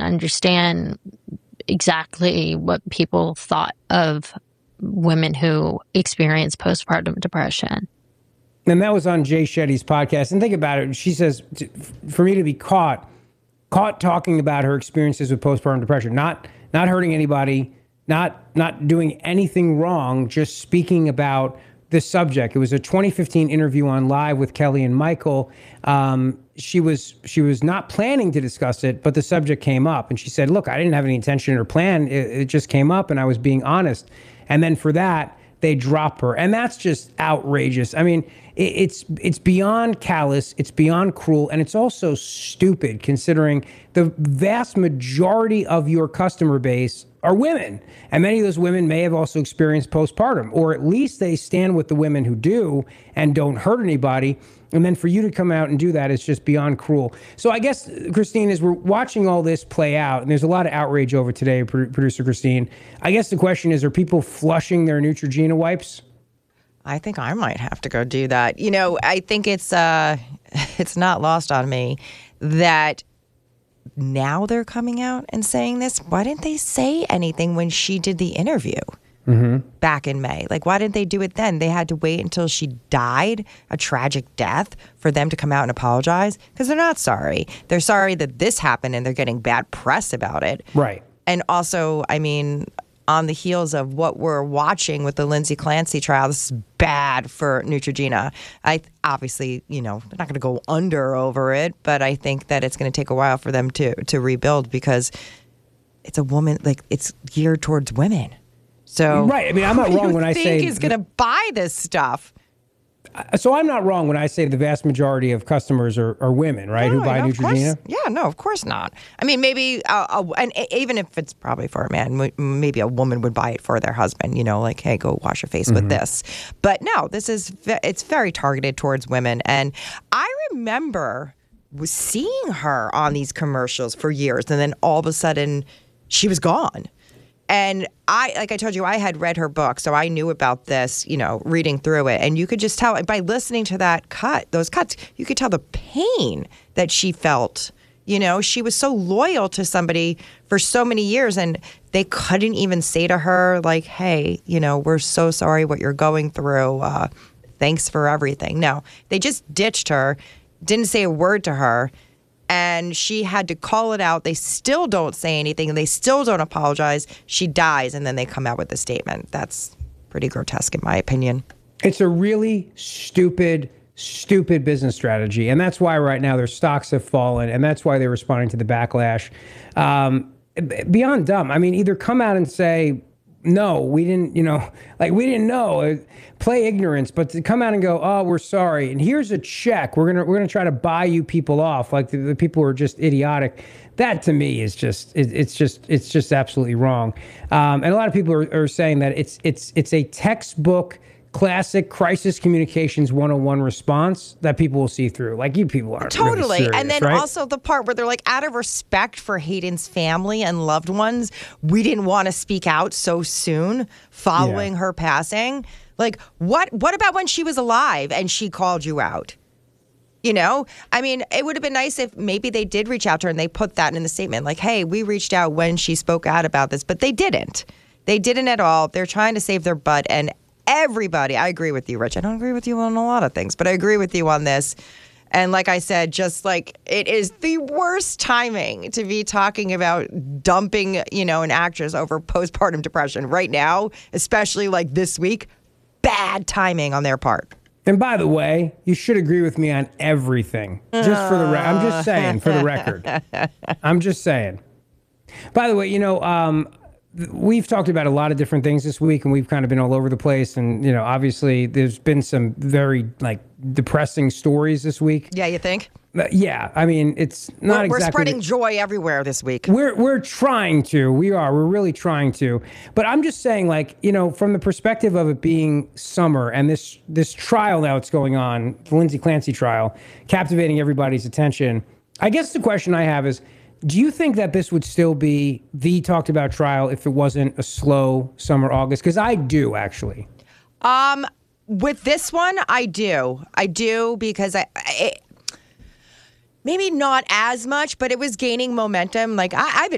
understand exactly what people thought of women who experience postpartum depression. And that was on Jay Shetty's podcast. And think about it. She says, for me to be caught talking about her experiences with postpartum depression, not hurting anybody, not doing anything wrong, just speaking about this subject. It was a 2015 interview on Live with Kelly and Michael. She was not planning to discuss it, but the subject came up, and she said, "Look, I didn't have any intention or plan. It just came up, and I was being honest." And then for that, they drop her, and that's just outrageous. I mean, it's beyond callous, it's beyond cruel, and it's also stupid considering the vast majority of your customer base are women. And many of those women may have also experienced postpartum, or at least they stand with the women who do and don't hurt anybody. And then for you to come out and do that is just beyond cruel. So I guess, Christine, as we're watching all this play out, and there's a lot of outrage over today, producer Christine, I guess the question is, are people flushing their Neutrogena wipes? I think I might have to go do that. You know, I think it's not lost on me that now they're coming out and saying this. Why didn't they say anything when she did the interview back in May? Like, why didn't they do it then? They had to wait until she died, a tragic death, for them to come out and apologize? Because they're not sorry. They're sorry that this happened and they're getting bad press about it. Right. And also, I mean, on the heels of what we're watching with the Lindsay Clancy trial, this is bad for Neutrogena. Obviously, you know, they're not going to go under over it, but I think that it's going to take a while for them to rebuild because it's a woman, like, it's geared towards women. So, right. I mean, I'm not wrong when I say is going to buy this stuff. So I'm not wrong when I say the vast majority of customers are women, right, who buy Neutrogena? No, of course not. I mean, maybe, and even if it's probably for a man, maybe a woman would buy it for their husband, you know, like, hey, go wash your face with this. But no, it's very targeted towards women. And I remember seeing her on these commercials for years, and then all of a sudden she was gone. And like I told you, I had read her book, so I knew about this, you know, reading through it. And you could just tell by listening to those cuts, you could tell the pain that she felt. You know, she was so loyal to somebody for so many years, and they couldn't even say to her, like, hey, you know, we're so sorry what you're going through. Thanks for everything. No, they just ditched her, didn't say a word to her. And she had to call it out. They still don't say anything. They still don't apologize. She dies, and then they come out with a statement. That's pretty grotesque, in my opinion. It's a really stupid business strategy. And that's why right now their stocks have fallen. And that's why they're responding to the backlash. Beyond dumb. I mean, either come out and say, no, we didn't, you know, like, we didn't know, play ignorance, but to come out and go, oh, we're sorry, and here's a check, we're gonna try to buy you people off, like the people who are just idiotic. That to me is just, it's just absolutely wrong. And a lot of people are saying that it's a textbook classic crisis communications 101 response that people will see through. Like, you people aren't totally really serious, and then right? Also the part where they're like, out of respect for Hayden's family and loved ones, we didn't want to speak out so soon following her passing. Like, what about when she was alive and she called you out? You know, I mean, it would have been nice if maybe they did reach out to her and they put that in the statement, like, hey, we reached out when she spoke out about this, but they didn't. They didn't at all. They're trying to save their butt. And everybody, I agree with you, Rich. I don't agree with you on a lot of things, but I agree with you on this. And like I said, just like, it is the worst timing to be talking about dumping, you know, an actress over postpartum depression right now, especially like this week. Bad timing on their part. And by the way, you should agree with me on everything. Just for the I'm just saying, for the record. I'm just saying. By the way, you know, we've talked about a lot of different things this week, and we've kind of been all over the place. And, you know, obviously there's been some very, like, depressing stories this week. Yeah, you think? Yeah, I mean, it's not exactly... We're spreading joy everywhere this week. We're trying to. We're really trying to. But I'm just saying, like, you know, from the perspective of it being summer and this trial now that's going on, the Lindsay Clancy trial, captivating everybody's attention, I guess the question I have is, do you think that this would still be the talked about trial if it wasn't a slow summer August? Because I do, actually. With this one, I do. I do, because maybe not as much, but it was gaining momentum. Like, I've been